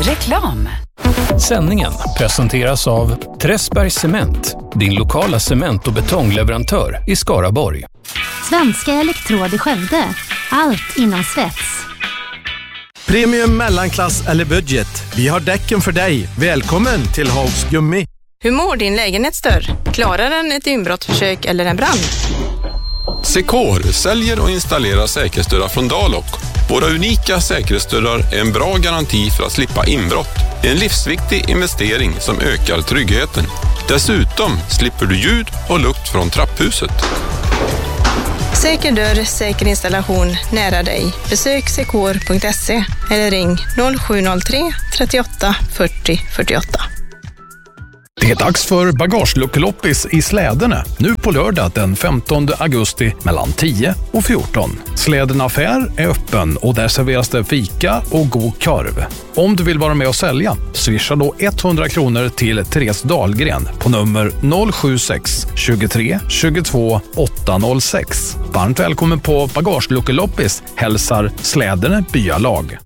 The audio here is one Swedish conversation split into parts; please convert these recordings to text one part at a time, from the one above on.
Reklam. Sändningen presenteras av Träsbergs Cement, din lokala cement- och betongleverantör i Skaraborg. Svenska Elektrod i Skövde. Allt inom svets. Premium, mellanklass eller budget. Vi har däcken för dig. Välkommen till Hags Gummi. Hur mår din lägenhetsdörr? Klarar den ett inbrottsförsök eller en brand? Secor säljer och installerar säkerhetsdörrar från Dalok. Våra unika säkerhetsdörrar är en bra garanti för att slippa inbrott. Det är en livsviktig investering som ökar tryggheten. Dessutom slipper du ljud och lukt från trapphuset. Säker dörr, säker installation nära dig. Besök secor.se eller ring 0703 38 40 48. Det är dags för bagageluckeloppis i Slädene, nu på lördag den 15 augusti mellan 10 och 14. Slädene affär är öppen och där serveras det fika och god korv. Om du vill vara med och sälja, swisha då 100 kronor till Therese Dahlgren på nummer 076 23 22 806. Varmt välkommen på bagageluckeloppis, hälsar Slädene byalag.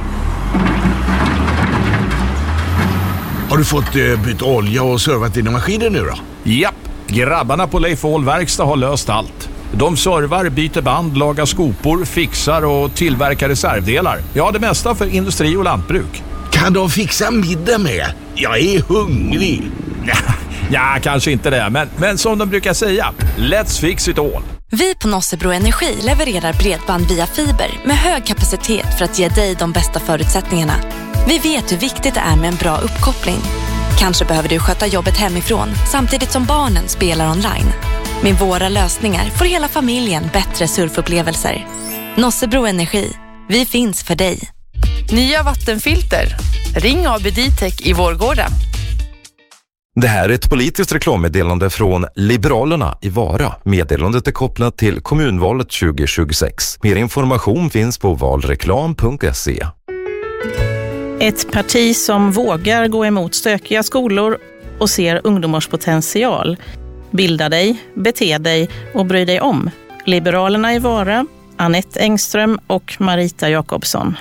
Har du fått byta olja och servat dina maskiner nu då? Japp, grabbarna på Leif Ahl Verkstad har löst allt. De servar, byter band, lagar skopor, fixar och tillverkar reservdelar. Ja, det mesta för industri och lantbruk. Kan de fixa middag med? Jag är hungrig. Ja, kanske inte det, men som de brukar säga, let's fix it all. Vi på Nossebro Energi levererar bredband via fiber med hög kapacitet för att ge dig de bästa förutsättningarna. Vi vet hur viktigt det är med en bra uppkoppling. Kanske behöver du sköta jobbet hemifrån samtidigt som barnen spelar online. Med våra lösningar får hela familjen bättre surfupplevelser. Nossebro Energi. Vi finns för dig. Nya vattenfilter. Ring AB Ditec i Vårgårda. Det här är ett politiskt reklammeddelande från Liberalerna i Vara. Meddelandet är kopplat till kommunvalet 2026. Mer information finns på valreklam.se. Ett parti som vågar gå emot stökiga skolor och ser ungdomars potential. Bilda dig, bete dig och bry dig om. Liberalerna i Vara, Anette Engström och Marita Jakobsson.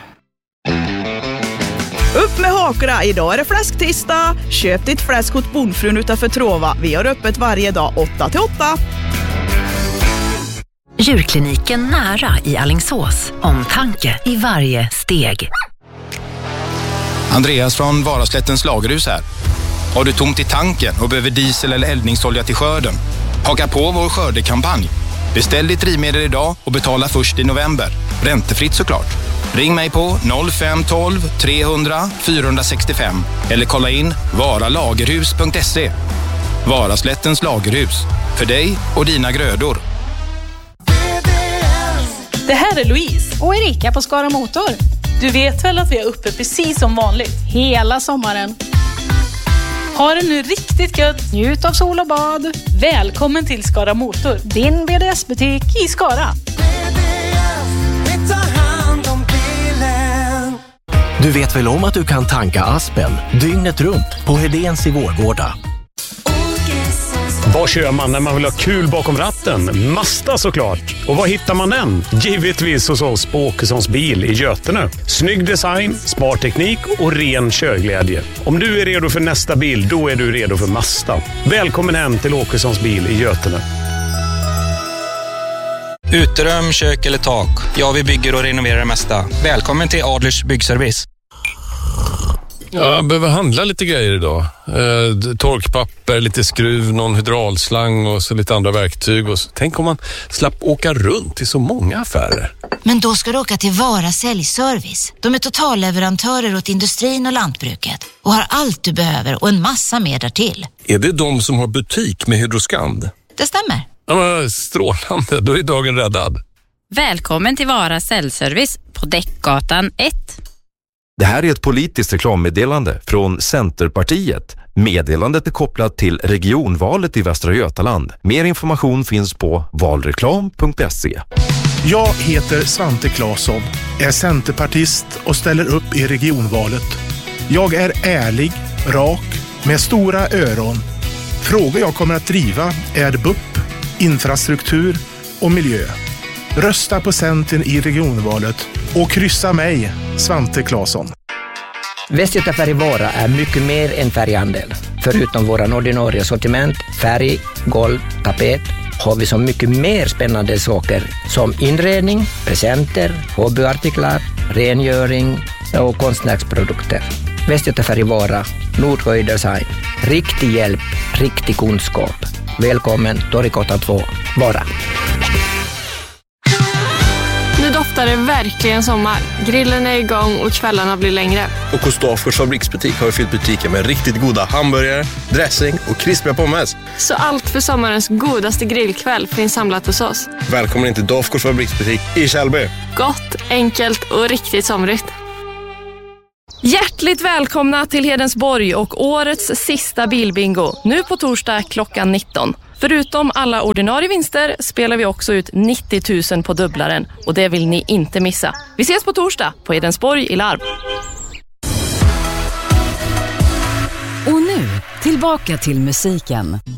Upp med hakorna, idag är det fläsktisdag. Köp ditt fläsk hos Bondfrun utanför Trova. Vi har öppet varje dag 8-8. Djurkliniken nära i Alingsås. Omtanke i varje steg. Andreas från Varaslättens lagerhus här. Har du tomt i tanken och behöver diesel eller eldningsolja till skörden? Haka på vår skördekampanj. Beställ ditt drivmedel idag och betala först i november. Räntefritt såklart. Ring mig på 0512 300 465 eller kolla in varalagerhus.se. Varaslättens lagerhus. För dig och dina grödor. Det här är Louise och Erika på Skara Motor. Du vet väl att vi är uppe precis som vanligt hela sommaren. Ha det nu riktigt gött. Njut av sol och bad. Välkommen till Skara Motor, din BDS-butik i Skara. Du vet väl om att du kan tanka Aspen dygnet runt på Hedéns i Vårgårda. Vad kör man när man vill ha kul bakom ratten? Mazda såklart. Och var hittar man den? Givetvis hos oss på Åkessons bil i Götene. Snygg design, smart teknik och ren körglädje. Om du är redo för nästa bil, då är du redo för Mazda. Välkommen hem till Åkessons bil i Götene. Uterum, kök eller tak. Ja, vi bygger och renoverar det mesta. Välkommen till Adlers byggservice. Jag behöver handla lite grejer idag. Torkpapper, lite skruv, någon hydraulslang och så lite andra verktyg. Och så. Tänk om man slapp åka runt i så många affärer. Men då ska du åka till Vara säljservice. De är totalleverantörer åt industrin och lantbruket och har allt du behöver och en massa mer därtill. Är det de som har butik med Hydroskand? Det stämmer. Ja, men strålande, då är dagen räddad. Välkommen till Vara säljservice på Däckgatan 1. Det här är ett politiskt reklammeddelande från Centerpartiet. Meddelandet är kopplat till regionvalet i Västra Götaland. Mer information finns på valreklam.se. Jag heter Svante Claesson, är centerpartist och ställer upp i regionvalet. Jag är ärlig, rak, med stora öron. Frågor jag kommer att driva är BUP, infrastruktur och miljö. Rösta på Centern i regionvalet och kryssa mig, Svante Claesson. Västgötafärg Vara är mycket mer än färghandel. Förutom våran ordinarie sortiment, färg, golv, tapet, har vi så mycket mer spännande saker som inredning, presenter, hobbyartiklar, rengöring och konstnärsprodukter. Västgötafärg Vara, Nordsjö Design. Riktig hjälp, riktig kunskap. Välkommen Torgatan 2, Vara. Nu doftar det verkligen sommar. Grillen är igång och kvällarna blir längre. Och hos Dafgårds fabriksbutik har vi fyllt butiken med riktigt goda hamburgare, dressing och krispiga pommes. Så allt för sommarens godaste grillkväll finns samlat hos oss. Välkommen in till Dafgårds fabriksbutik i Källby. Gott, enkelt och riktigt somrigt. Hjärtligt välkomna till Hedensborg och årets sista bilbingo. Nu på torsdag klockan 19. Förutom alla ordinarie vinster spelar vi också ut 90 000 på dubblaren. Och det vill ni inte missa. Vi ses på torsdag på Hedensborg i Larv. Och nu, tillbaka till musiken.